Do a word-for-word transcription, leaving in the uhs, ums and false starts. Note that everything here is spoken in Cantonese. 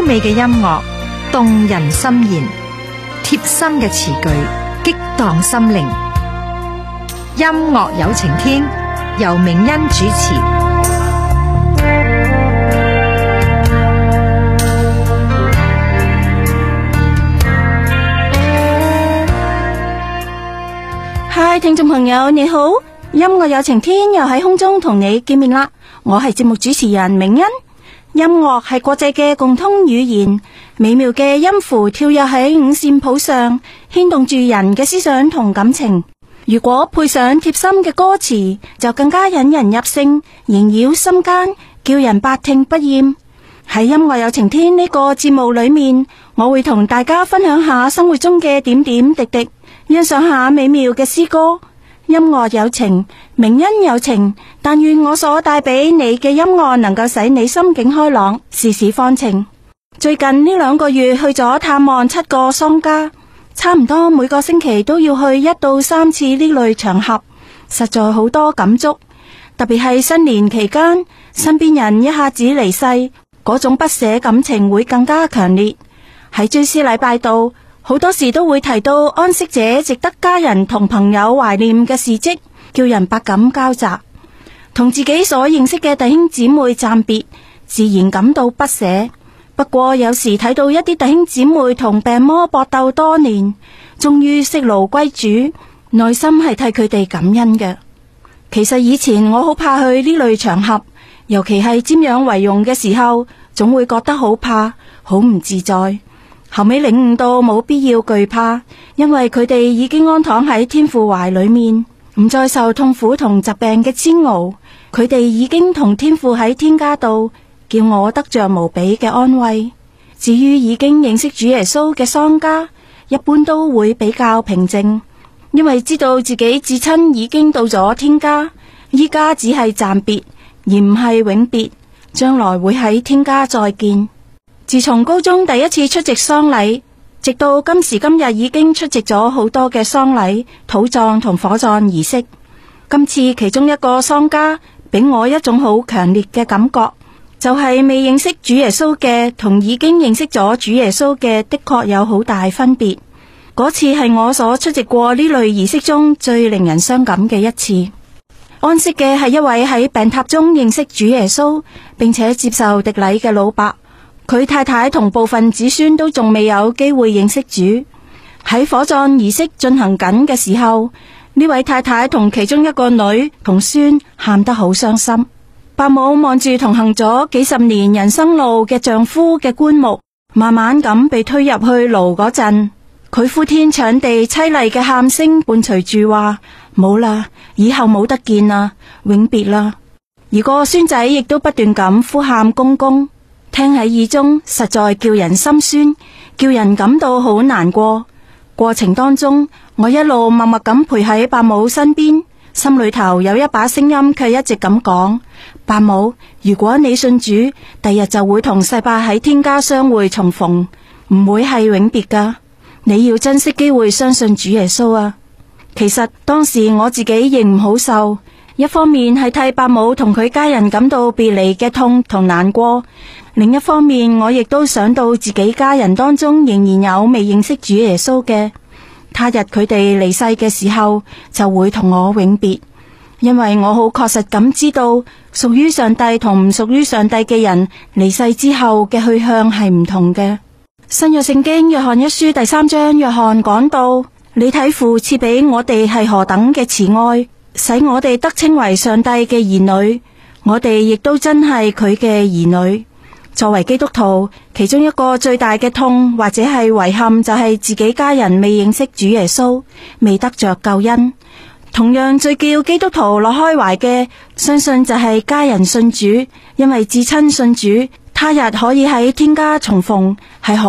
美嘅音樂，動人心弦，貼心嘅詞句，激盪心靈。音樂有晴天，由明恩主持。 嗨，聽眾朋友你好，音樂有晴天又喺空中同你見面啦。我係節目主持人明恩。音樂係國際嘅共通語言，美妙嘅音符跳躍喺五線譜上，牽動住人嘅思想同感情。如果配上貼心嘅歌詞，就更加引人入勝，縈繞心間，叫人百聽不厭。喺音樂有晴天呢個節目裏面，我會同大家分享下生活中嘅點點滴滴，欣賞下美妙嘅詩歌。音樂有情，明恩有情，但願我所帶俾你嘅音樂能夠使你心境開朗，事事放晴。最近呢兩個月去咗探望七個喪家，差唔多每個星期都要去一到三次呢類場合，實在好多感觸。特別係新年期間，身邊人一下子離世，嗰種不捨感情會更加強烈。喺追思禮拜度，好多時都會提到安息者值得家人同朋友懷念嘅事跡，叫人百感交集。同自己所認識嘅弟兄姊妹暫別，自然感到不捨。不過有時睇到一啲弟兄姊妹同病魔搏鬥多年，終於息怒歸主，內心係替佢哋感恩嘅。其實以前我好怕去呢類場合，尤其係瞻仰遺容嘅時候，總會覺得好怕，好唔自在。後尾領悟到冇必要懼怕，因為佢哋已經安躺喺天父懷裏面，唔再受痛苦同疾病嘅煎熬。佢哋已經同天父喺天家度，叫我得着無比嘅安慰。至於已經認識主耶穌嘅喪家，一般都會比較平靜，因為知道自己至親已經到咗天家，依家只係暫別，而唔係永別，將來會喺天家再見。自從高中第一次出席喪禮，直到今時今日已經出席咗好多嘅喪禮、土葬同火葬儀式。今次其中一個喪家俾我一種好強烈嘅感覺，就係未認識主耶穌嘅同已經認識咗主耶穌嘅的確有好大分別。嗰次係我所出席過呢類儀式中最令人傷感嘅一次。安息嘅係一位喺病榻中認識主耶穌並且接受滴禮嘅老伯。佢太太同部分子孫都仲未有機會認識主。喺火葬儀式進行緊嘅時候，呢位太太同其中一個女同孫喊得好傷心。伯母望住同行咗幾十年人生路嘅丈夫嘅棺木，慢慢咁被推入去爐嗰陣，佢呼天搶地淒厲嘅喊聲伴隨住話：冇啦，以後冇得見啦，永別啦。而個孫仔亦都不斷咁呼喊公公。聽喺耳中，實在叫人心酸，叫人感到好難過。過程當中，我一路默默咁陪喺伯母身邊，心裏頭有一把聲音卻一直咁講：伯母，如果你信主，第日就會同世伯喺天家相會重逢，唔會係永別噶。你要珍惜機會相信主耶穌啊！其實當時我自己亦唔好受，一方面係替伯母同佢家人感到別離嘅痛同難過，另一方面我亦都想到自己家人當中仍然有未認識主耶穌嘅，他日佢哋離世嘅時候就會同我永別。因為我好確實咁知道，屬於上帝同唔屬於上帝嘅人離世之後嘅去向係唔同嘅。新約聖經約翰一書第三章，約翰講到：你睇父賜俾我哋係何等嘅慈愛，使我哋得稱為上帝嘅兒女，我哋亦都真係佢嘅兒女。作為基督徒，其中一個最大嘅痛或者係遺憾，就係自己家人未認識主耶穌，未得着救恩。同樣最叫基督徒樂開懷嘅，相信就係家人信主，因為至親信主，他日可以喺天家重逢，係何